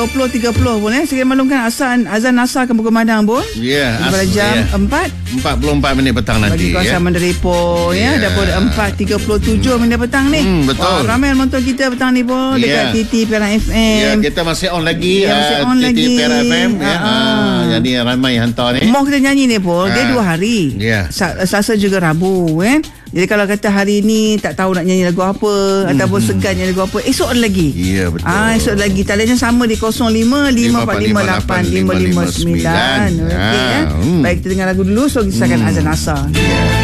20.30 pun Saya maklumkan azan asar akan berkumandang pun. Ya, pada jam 44 minit petang nanti. Bagi kawasan Mandaripo dapur 4.37 minit petang ni. Betul. Ramai menonton kita petang ni pun dekat TT Perak FM. Ya, kita masih on lagi. Masih on TT lagi. Perak FM. Jadi ramai hantar ni. Mau kita nyanyi ni pun dia 2 hari. Selasa juga Rabu Jadi kalau kata hari ni tak tahu nak nyanyi lagu apa ataupun segan nyanyi lagu apa, esok ada lagi. Ya, betul. Esok ada lagi. Taliannya sama di 05-545-8559. Okey Baik, kita dengar lagu dulu. So kita akan azan asar.